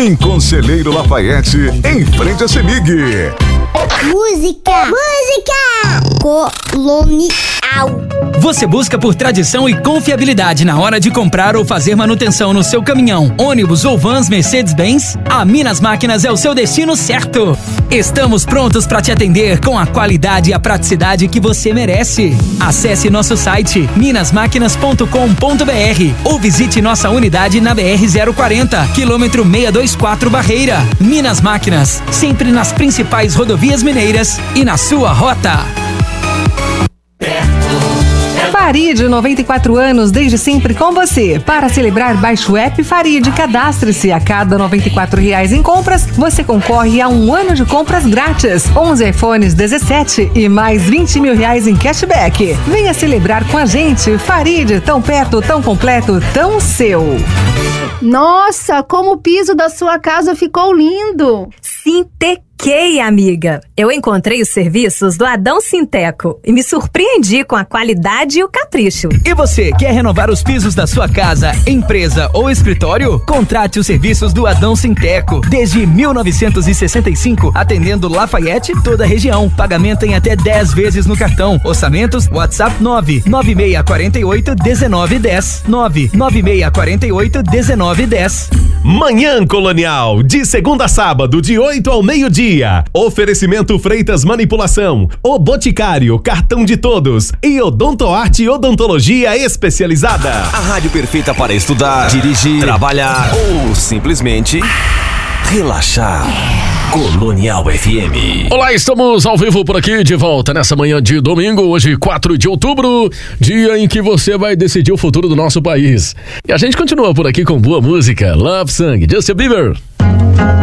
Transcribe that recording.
em Conselheiro Lafayette, em frente a Semig. Música Colonial. Você busca por tradição e confiabilidade na hora de comprar ou fazer manutenção no seu caminhão, ônibus ou vans Mercedes-Benz? A Minas Máquinas é o seu destino certo. Estamos prontos para te atender com a qualidade e a praticidade que você merece. Acesse nosso site minasmáquinas.com.br ou visite nossa unidade na BR-040, quilômetro 624 Barreira. Minas Máquinas, sempre nas principais rodovias mineiras e na sua rota. Farid, 94 anos, desde sempre com você. Para celebrar, baixe o app Farid, cadastre-se. A cada R$94 em compras, você concorre a 1 ano de compras grátis, 11 iPhones 17 e mais R$20 mil em cashback. Venha celebrar com a gente. Farid, tão perto, tão completo, tão seu. Nossa, como o piso da sua casa ficou lindo! Sintequei, amiga. Eu encontrei os serviços do Adão Sinteco e me surpreendi com a qualidade e o capricho. E você, quer renovar os pisos da sua casa, empresa ou escritório? Contrate os serviços do Adão Sinteco. Desde 1965, atendendo Lafayette e toda a região. Pagamento em até 10 vezes no cartão. Orçamentos, WhatsApp 99648-1910. 99648-1910. Manhã Colonial, de segunda a sábado, de 8 ao meio-dia. Oferecimento Freitas Manipulação, O Boticário, Cartão de Todos e Odontoarte Odontologia Especializada. A rádio perfeita para estudar, dirigir, trabalhar ou simplesmente relaxar. Colonial FM. Olá, estamos ao vivo por aqui, de volta nessa manhã de domingo, hoje 4 de outubro, dia em que você vai decidir o futuro do nosso país. E a gente continua por aqui com boa música, Love Song, Justin Bieber.